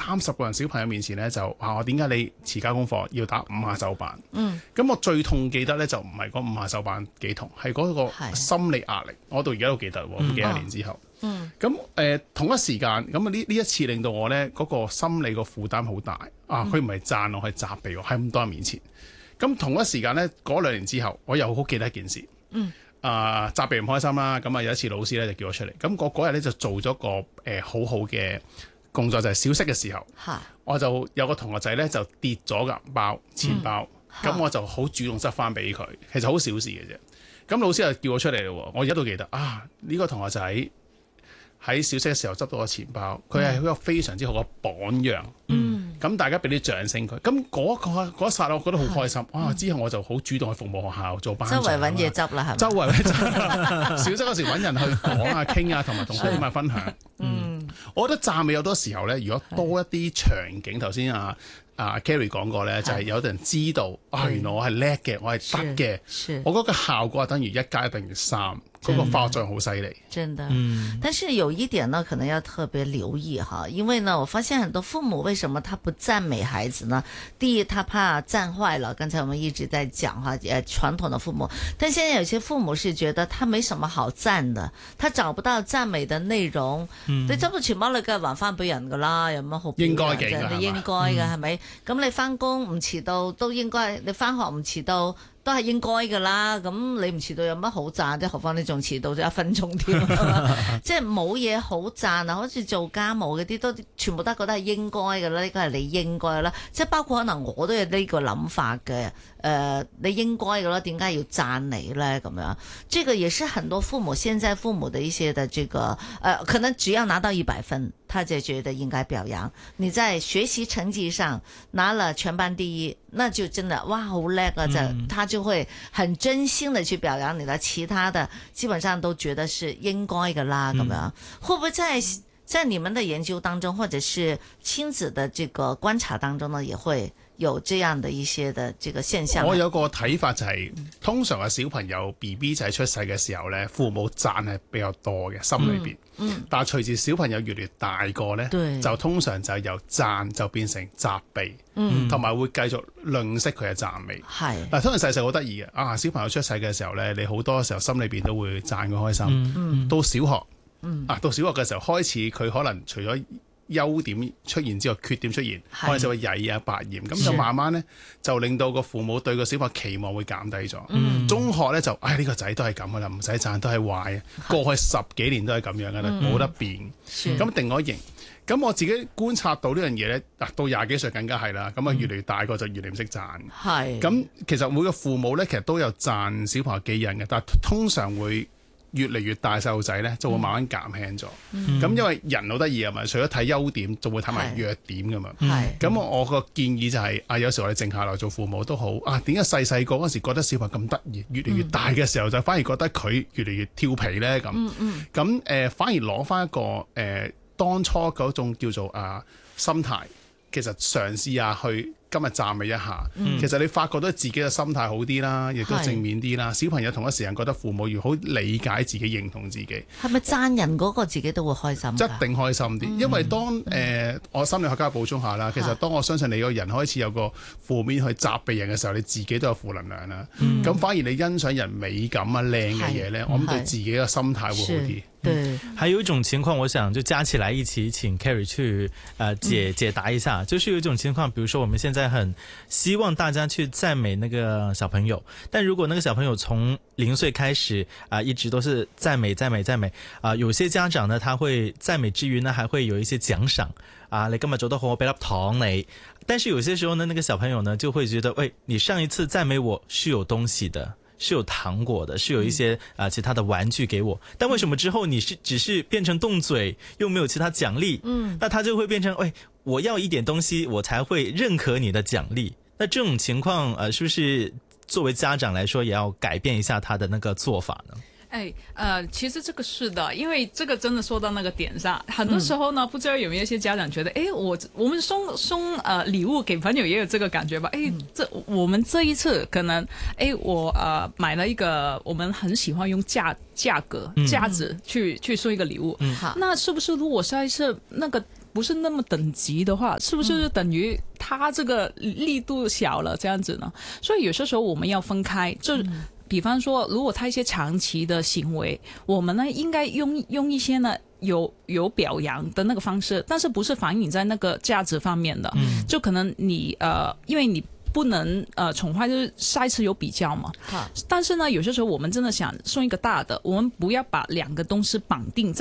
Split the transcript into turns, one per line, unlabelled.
30個人小朋友面前咧就話我點解你遲交功課要打5下手板？咁我最痛記得咧就唔係嗰5下手板幾痛，係嗰個心理壓力。我到而家都記得喎，咁幾多年之後。咁同一時間咁呢一次令到我咧嗰個心理個負擔好大啊！佢唔係讚我，係責備我喺咁多人面前。咁同一時間咧，嗰2年之後，我又好記得一件事。責備唔開心啦。咁有一次老師咧就叫我出嚟。咁我嗰日咧就做咗個好好嘅工作，就係小息嘅時候，我就有個同學仔咧就跌咗個錢包，咁我就好主動執翻俾佢。其實好小事嘅啫。咁老師就叫我出嚟咯。我而家都記得呢個同學仔喺小息嘅時候執到個錢包，佢係一個非常之好嘅榜樣。咁大家俾啲掌聲佢，咁嗰一剎我覺得好開心。之後我就好主動去服務學校做班長，
周圍揾嘢執啦，係咪？
周圍揾小息嗰時揾人去講傾同埋同學點分享。我覺得讚美有多時候咧，如果多一啲場景，頭先Carrie 講過咧，就係有啲人知道原來我係叻嘅，我係得嘅。我覺得個效果係等於1+1=3。嗰個化學作用好犀利，
真的。但是有一點呢，可能要特別留意哈，因為呢，我發現很多父母為什麼他不讚美孩子呢？第一，他怕讚壞了。剛才我們一直在講哈，傳統的父母，但現在有些父母是覺得他沒什麼好讚的，他找不到讚美的內容。你執到錢包你梗係還翻俾人噶啦，有乜好？應該嘅，你應該嘅係咪？咁你翻工唔遲到都應該，你翻學唔遲到都係應該㗎啦，咁你唔遲到有乜好讚啫？何況你仲遲到咗1分鐘添，即係冇嘢好讚啊！好似做家務嗰啲都全部都覺得係應該㗎啦，呢個係你應該啦。即係包括可能我都有呢個諗法嘅，你應該㗎啦，點解要讚你咧？咁樣，這個也是很多父母現在父母的一些的這個，可能只要拿到100分，他就覺得應該表揚。你在學習成績上拿了全班第一，那就真的哇好叻啊！他就會很真心的去表揚你啦。其他的基本上都覺得是應該嘅啦。咁樣會不會在你們的研究當中，或者是親子的這個觀察當中呢，也會有這樣的一些的這個現象？我有個睇法就係，通常嘅小朋友 BB 仔出世嘅時候咧，父母讚係比較多嘅，心裏邊。但係隨住小朋友越嚟越大個咧，就通常就由讚就變成責備，同埋會繼續吝嗇佢嘅讚美。但通常細細好得意嘅，小朋友出世嘅時候咧，你好多時候心裏邊都會讚佢開心。到小學，到小學嘅時候開始，佢可能除咗優點出現之後，缺點出現，開始會曳百厭，咁就慢慢咧就令到個父母對個小朋友期望會減低咗。中學咧就呢個仔都係咁噶啦，唔使讚都係壞，過去10幾年都係咁樣噶啦，冇得變。咁定咗型。咁我自己觀察到呢樣嘢咧，到20幾歲更加係啦。咁越嚟越大個就越嚟越唔識讚。咁其實每個父母咧，其實都有讚小朋友幾人嘅，但係通常會越嚟越大細路仔咧，就會慢慢減輕咗。咁因為人好得意啊嘛，除咗睇優點，就會睇埋弱點噶嘛。咁我個建議就係有時我哋靜下來做父母都好點解細個嗰時覺得小朋友咁得意，越嚟越大嘅時候就反而覺得佢越嚟越調皮咧咁。咁反而攞翻一個當初嗰種叫做心態，其實嘗試下去今日讚美一下，其實你發覺到自己嘅心態好啲啦，亦都正面啲啦。小朋友同一時間覺得父母要好理解自己、認同自己。係咪讚人嗰個自己都會開心？一定開心啲，因為當我心理學家補充下啦，其實當我相信你個人開始有個負面去責備人嘅時候，你自己都有負能量啦。咁反而你欣賞人美感靚嘅嘢咧，我諗對自己嘅心態會好啲。
對，還有一種情況，我想就加起來一起請 Carrie 去解答一下，就是有一種情況，比如說我們現在很希望大家去讚美那個小朋友，但如果那個小朋友從0歲開始一直都是讚美有些家長呢，他會讚美之餘呢，還會有一些獎賞你今日做得好，我俾粒糖你。但是有些時候呢，那個小朋友呢就會覺得，喂，你上一次讚美我是有東西的，是有糖果的，是有一些其他的玩具給我，但為什麼之後你只是變成動嘴，又沒有其他獎勵？那他就會變成，喂，我要一點東西，我才會認可你的獎勵。那這種情況是不是作為家長來說，也要改變一下他的那個做法呢？
其實這個是的，因為這個真的說到那個點上，很多時候呢，不知道有沒有一些家長覺得，我們送禮物給朋友也有這個感覺吧？我們這一次可能，我買了一個，我們很喜歡用價值去送一個禮物，那是不是如果下一次那個不是那麼等級的話，是不是等於他這個力度小了這樣子呢？所以有些時候我們要分開，就比方說，如果他一些長期的行為，我們呢應該用一些呢有表揚的那個方式，但是不是反映在那個價值方面的，就可能你因為你不能寵壞，就是下一次有比較嘛。但是呢，有些時候我們真的想送一個大的，我們不要把兩個東西綁定在